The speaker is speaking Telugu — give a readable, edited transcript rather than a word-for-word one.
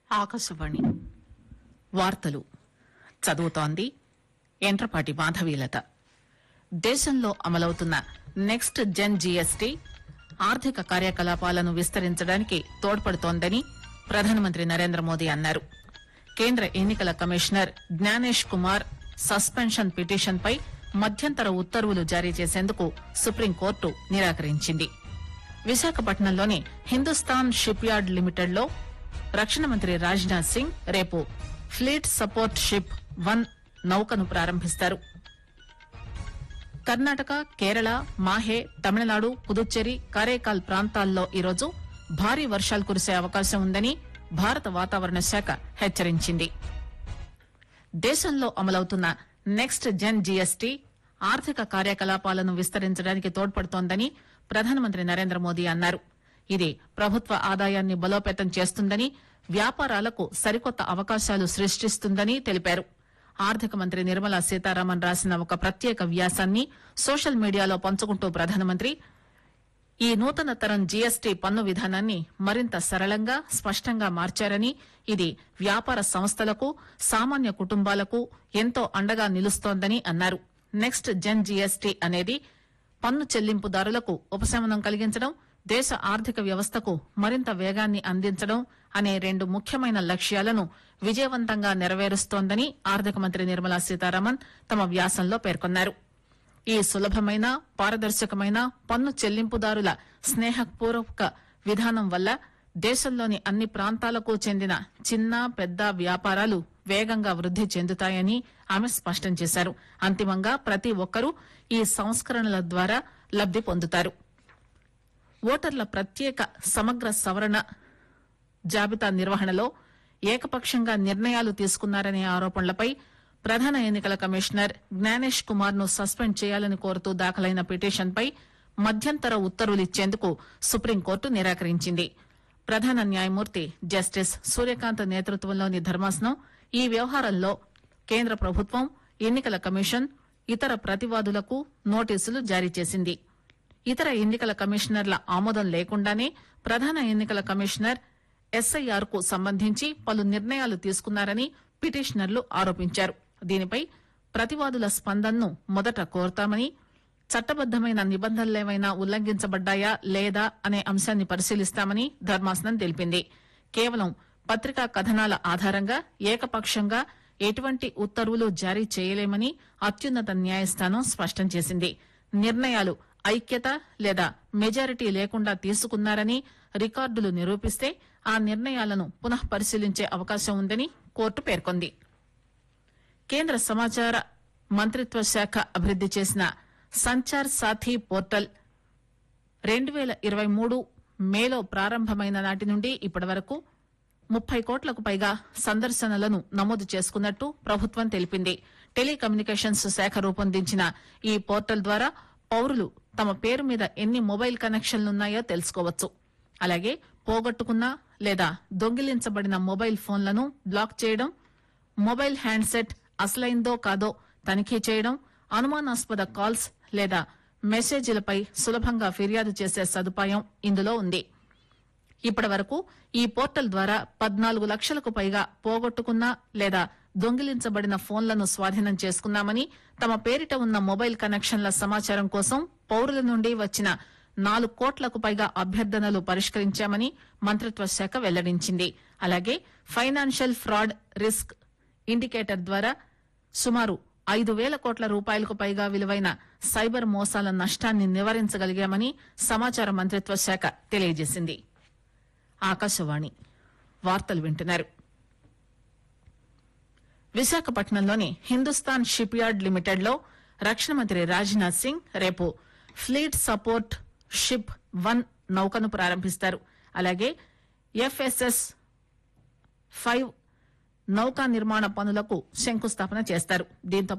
ఆకాశవాణి వార్తలు చదువుతోంది ఎంట్రపాటి మాధవీలత. దేశంలో అమలవుతున్న నెక్స్ట్ జెన్ జీఎస్టీ ఆర్థిక కార్యకలాపాలను విస్తరించడానికి తోడ్పడుతోందని ప్రధానమంత్రి నరేంద్ర మోదీ అన్నారు. కేంద్ర ఎన్నికల కమిషనర్ జ్ఞానేష్ కుమార్ సస్పెన్షన్ పిటిషన్పై మధ్యంతర ఉత్తర్వులు జారీ చేసేందుకు సుప్రీంకోర్టు నిరాకరించింది. విశాఖపట్నంలోని హిందుస్థాన్ షిప్ యార్డ్ లిమిటెడ్ లో రక్షణ మంత్రి రాజ్ నాథ్ సింగ్ రేపు ఫ్లీట్ సపోర్ట్ షిప్ 1 నౌకను ప్రారంభిస్తారు. కర్ణాటక, కేరళ, మాహే, తమిళనాడు, పుదుచ్చేరి, కరైకాల్ ప్రాంతాల్లో ఈరోజు భారీ వర్షాలు కురిసే అవకాశం ఉందని భారత వాతావరణ శాఖ హెచ్చరించింది. దేశంలో అమలవుతున్న నెక్స్ట్ జెన్ జీఎస్టీ ఆర్థిక కార్యకలాపాలను విస్తరించడానికి తోడ్పడుతోందని ప్రధానమంత్రి నరేంద్ర మోదీ అన్నారు. ఇది ప్రభుత్వ ఆదాయాన్ని బలోపేతం చేస్తుందని, వ్యాపారాలకు సరికొత్త అవకాశాలు సృష్టిస్తుందని తెలిపారు. ఆర్థిక మంత్రి నిర్మలా సీతారామన్ రాసిన ఒక ప్రత్యేక వ్యాసాన్ని సోషల్ మీడియాలో పంచుకుంటూ ప్రధానమంత్రి ఈ నూతన తరం జీఎస్టీ పన్ను విధానాన్ని మరింత సరళంగా, స్పష్టంగా మార్చారని, ఇది వ్యాపార సంస్థలకు, సామాన్య కుటుంబాలకు ఎంతో అండగా నిలుస్తోందని అన్నారు. నెక్స్ట్ జెన్ జీఎస్టీ అనేది పన్ను చెల్లింపుదారులకు ఉపశమనం కలిగించడం, దేశ ఆర్థిక వ్యవస్థకు మరింత వేగాన్ని అందించడం అనే 2 ముఖ్యమైన లక్ష్యాలను విజయవంతంగా నెరవేరుస్తోందని ఆర్థిక మంత్రి నిర్మలా సీతారామన్ తమ వ్యాసంలో పేర్కొన్నారు. ఈ సులభమైన, పారదర్శకమైన పన్ను చెల్లింపుదారుల స్నేహపూర్వక విధానం వల్ల దేశంలోని అన్ని ప్రాంతాలకు చెందిన చిన్న, పెద్ద వ్యాపారాలు వేగంగా వృద్ది చెందుతాయని ఆమె స్పష్టం చేశారు. అంతిమంగా ప్రతి ఒక్కరూ ఈ సంస్కరణల ద్వారా లబ్ది పొందుతారు. ఓటర్ల ప్రత్యేక సమగ్ర సవరణ జాబితా నిర్వహణలో ఏకపక్షంగా నిర్ణయాలు తీసుకున్నారనే ఆరోపణలపై ప్రధాన ఎన్నికల కమిషనర్ జ్ఞానేష్ కుమార్ ను సస్పెండ్ చేయాలని కోరుతూ దాఖలైన పిటిషన్పై మధ్యంతర ఉత్తర్వులిచ్చేందుకు సుప్రీంకోర్టు నిరాకరించింది. ప్రధాన న్యాయమూర్తి జస్టిస్ సూర్యకాంత్ నేతృత్వంలోని ధర్మాసనం ఈ వ్యవహారంలో కేంద్ర ప్రభుత్వం, ఎన్నికల కమిషన్, ఇతర ప్రతివాదులకు నోటీసులు జారీ చేసింది. ఇతర ఎన్నికల కమిషనర్ల ఆమోదం లేకుండానే ప్రధాన ఎన్నికల కమిషనర్ ఎస్ఐఆర్ కు సంబంధించి పలు నిర్ణయాలు తీసుకున్నారని పిటిషనర్లు ఆరోపించారు. దీనిపై ప్రతివాదుల స్పందనను మొదట కోరతామని, చట్టబద్దమైన నిబంధనలేమైనా ఉల్లంఘించబడ్డాయా లేదా అనే అంశాన్ని పరిశీలిస్తామని ధర్మాసనం తెలిపింది. కేవలం పత్రికా కథనాల ఆధారంగా ఏకపక్షంగా ఎటువంటి ఉత్తర్వులు జారీ చేయలేమని అత్యున్నత న్యాయస్థానం స్పష్టం చేసింది. నిర్ణయాలు ఐక్యత లేదా మెజారిటీ లేకుండా తీసుకున్నారని రికార్డులు నిరూపిస్తే ఆ నిర్ణయాలను పునః పరిశీలించే అవకాశం ఉందని కోర్టు పేర్కొంది. కేంద్ర సమాచార మంత్రిత్వ శాఖ అభివృద్ది చేసిన సంచార్ సాథీ పోర్టల్ 2023 మేలో ప్రారంభమైన నాటి నుండి ఇప్పటి వరకు 30 కోట్లకు పైగా సందర్శనలను నమోదు చేసుకున్నట్టు ప్రభుత్వం తెలిపింది. టెలికమ్యూనికేషన్స్ శాఖ రూపొందించిన ఈ పోర్టల్ ద్వారా పౌరులు తమ పేరు మీద ఎన్ని మొబైల్ కనెక్షన్లున్నాయో తెలుసుకోవచ్చు. అలాగే పోగొట్టుకున్న లేదా దొంగిలించబడిన మొబైల్ ఫోన్లను బ్లాక్ చేయడం, మొబైల్ హ్యాండ్సెట్ అసలైందో కాదో తనిఖీ చేయడం, అనుమానాస్పద కాల్స్ లేదా మెసేజీలపై సులభంగా ఫిర్యాదు చేసే సదుపాయం ఇందులో ఉంది. ఇప్పటి వరకు ఈ పోర్టల్ ద్వారా 14 లక్షలకు పైగా పోగొట్టుకున్న లేదా దొంగిలించబడిన ఫోన్లను స్వాధీనం చేసుకున్నామని, తమ పేరిట ఉన్న మొబైల్ కనెక్షన్ల సమాచారం కోసం పౌరుల నుండి వచ్చిన 4 కోట్లకు పైగా అభ్యర్థనలు పరిష్కరించామని మంత్రిత్వ శాఖ వెల్లడించింది. అలాగే ఫైనాన్షియల్ ఫ్రాడ్ రిస్క్ ఇండికేటర్ ద్వారా సుమారు 5,000 కోట్ల రూపాయలకు పైగా విలువైన సైబర్ మోసాల నష్టాన్ని నివారించగలిగామని సమాచార మంత్రిత్వ శాఖ తెలియజేసింది. ఆకాశవాణి వార్తలు వింటున్నారు. విశాఖపట్నంలోని హిందుస్థాన్ షిప్ యార్డ్ లిమిటెడ్ లో రక్షణ మంత్రి రాజ్ నాథ్ సింగ్ రేపు ఫ్లీట్ సపోర్ట్ షిప్ 1 నౌకను ప్రారంభిస్తారు. అలాగే FSS 5 నౌకా నిర్మాణ పనులకు శంకుస్థాపన చేస్తారు. దీంతో